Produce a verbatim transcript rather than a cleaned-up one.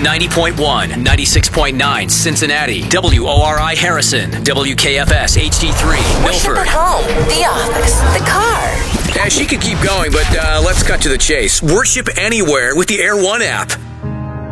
ninety point one, ninety-six point nine Cincinnati, W O R I Harrison, W K F S H D three Worship Milford. at home, the office, the car. Yeah, she could keep going, but uh, let's cut to the chase. Worship anywhere with the Air One app.